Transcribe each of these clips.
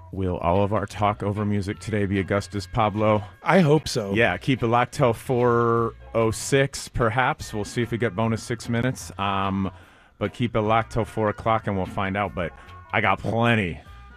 Will all of our talk over music today be Augustus Pablo? I hope so. Yeah, keep it locked till 4:06 perhaps. We'll see if we get bonus 6 minutes. But keep it locked till 4 o'clock and we'll find out. But I got plenty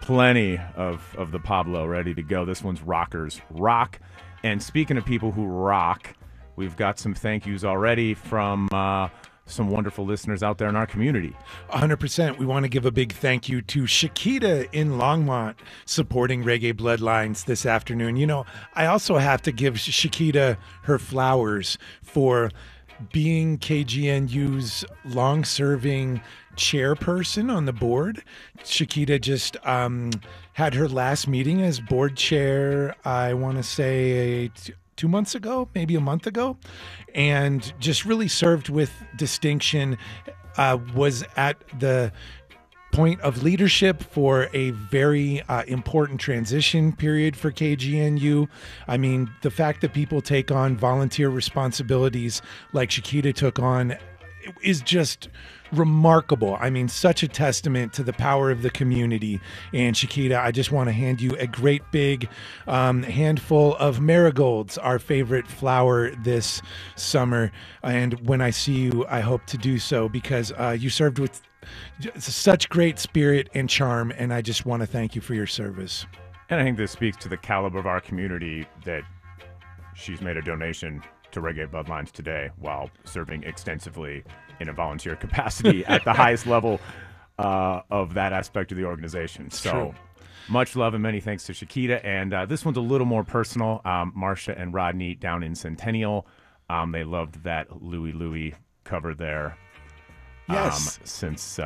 of the Pablo ready to go. This one's Rockers Rock. And speaking of people who rock, we've got some thank yous already from some wonderful listeners out there in our community. 100%. We want to give a big thank you to Shakita in Longmont supporting Reggae Bloodlines this afternoon. You know, I also have to give Shakita her flowers for being KGNU's long-serving chairperson on the board. Shakita just had her last meeting as board chair, I want to say 2 months ago, maybe a month ago, and just really served with distinction, was at the point of leadership for a very important transition period for KGNU. I mean, the fact that people take on volunteer responsibilities like Shakita took on is just remarkable. I mean, such a testament to the power of the community. And Shakita, I just want to hand you a great big handful of marigolds, our favorite flower this summer. And when I see you, I hope to do so because you served with such great spirit and charm. And I just want to thank you for your service. And I think this speaks to the caliber of our community that she's made a donation to Reggae Bloodlines today while serving extensively in a volunteer capacity at the highest level of that aspect of the organization. So true. Much love and many thanks to Shakita. And this one's a little more personal. Marcia and Rodney down in Centennial, they loved that Louie cover there. Yes. Since,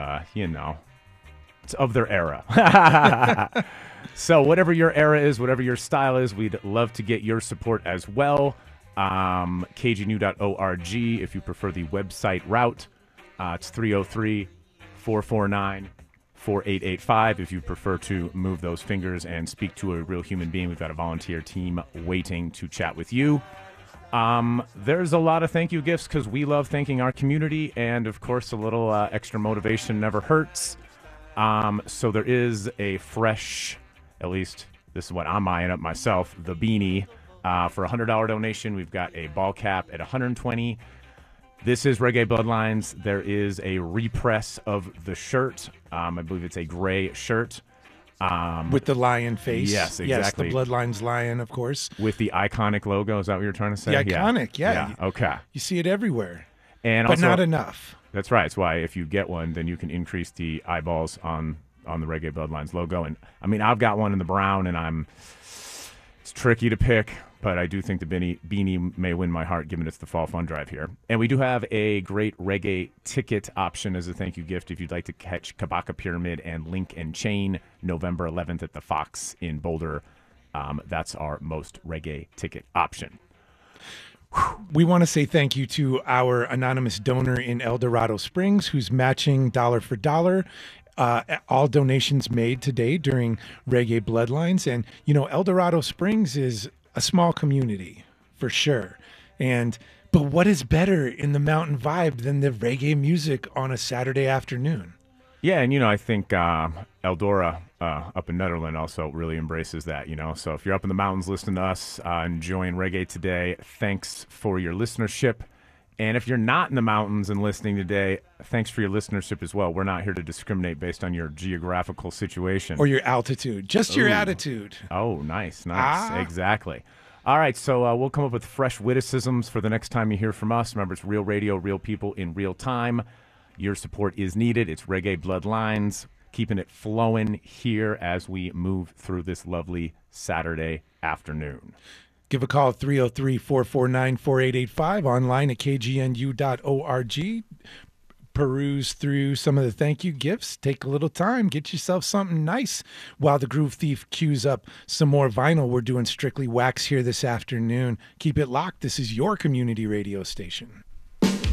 it's of their era. So whatever your era is, whatever your style is, we'd love to get your support as well. KGNU.org if you prefer the website route. It's 303-449-4885 if you prefer to move those fingers and speak to a real human being. We've got a volunteer team waiting to chat with you. There's a lot of thank you gifts because we love thanking our community, and of course a little extra motivation never hurts. So there is a fresh, at least this is what I'm eyeing up myself, the beanie. For a $100 donation, we've got a ball cap at $120. This is Reggae Bloodlines. There is a repress of the shirt. I believe it's a gray shirt. With the lion face. Yes, exactly. Yes, the Bloodlines lion, of course. With the iconic logo. Is that what you're trying to say? The iconic, yeah. Okay. You see it everywhere. But also, not enough. That's right. That's why if you get one, then you can increase the eyeballs on the Reggae Bloodlines logo. And I mean, I've got one in the brown, and it's tricky to pick. But I do think the beanie may win my heart, given it's the Fall Fun Drive here. And we do have a great reggae ticket option as a thank you gift if you'd like to catch Kabaka Pyramid and Link and Chain November 11th at the Fox in Boulder. That's our most reggae ticket option. We want to say thank you to our anonymous donor in El Dorado Springs who's matching dollar for dollar. All donations made today during Reggae Bloodlines. And, you know, El Dorado Springs is a small community for sure. But what is better in the mountain vibe than the reggae music on a Saturday afternoon? Yeah, and I think Eldora up in Netherlands also really embraces that, So if you're up in the mountains listening to us, enjoying reggae today, thanks for your listenership. And if you're not in the mountains and listening today, thanks for your listenership as well. We're not here to discriminate based on your geographical situation. Or your altitude, just your attitude. Oh, nice. Exactly. All right, so we'll come up with fresh witticisms for the next time you hear from us. Remember, it's real radio, real people in real time. Your support is needed. It's Reggae Bloodlines, keeping it flowing here as we move through this lovely Saturday afternoon. Give a call at 303-449-4885, online at kgnu.org. Peruse through some of the thank you gifts. Take a little time. Get yourself something nice while the Groove Thief queues up some more vinyl. We're doing Strictly Wax here this afternoon. Keep it locked. This is your community radio station.